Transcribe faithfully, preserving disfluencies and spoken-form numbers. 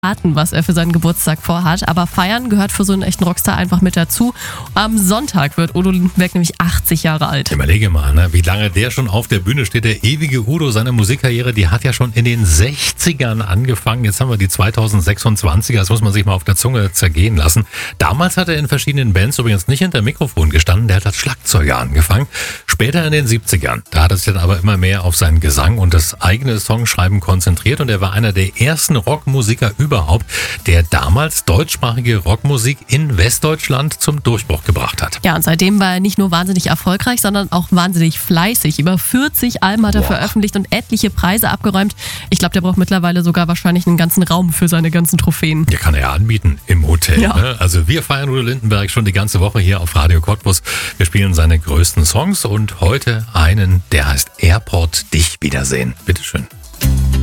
Raten, was er für seinen Geburtstag vorhat. Aber feiern gehört für so einen echten Rockstar einfach mit dazu. Am Sonntag wird Udo Lindenberg nämlich achtzig Jahre alt. Überlege mal, ne, wie lange der schon auf der Bühne steht. Der ewige Udo, seine Musikkarriere, die hat ja schon in den sechzigern angefangen. Jetzt haben wir die zweitausendsechsundzwanziger. Das muss man sich mal auf der Zunge zergehen lassen. Damals hat er in verschiedenen Bands übrigens nicht hinter Mikrofon gestanden. Der hat als Schlagzeuger angefangen. Später in den siebzigern, da hat er sich dann aber immer mehr auf seinen Gesang und das eigene Songschreiben konzentriert. Und er war einer der ersten Rockmusiker überhaupt, der damals deutschsprachige Rockmusik in Westdeutschland zum Durchbruch gebracht hat. Ja, und seitdem war er nicht nur wahnsinnig erfolgreich, sondern auch wahnsinnig fleißig. Über vierzig Alben hat er Boah. veröffentlicht und etliche Preise abgeräumt. Ich glaube, der braucht mittlerweile sogar wahrscheinlich einen ganzen Raum für seine ganzen Trophäen. Der kann er ja anbieten im Hotel. Ja. Ne? Also wir feiern Udo Lindenberg schon die ganze Woche hier auf Radio Cottbus. Wir spielen seine größten Songs und heute einen, der heißt Airport Dich Wiedersehen. Bitteschön.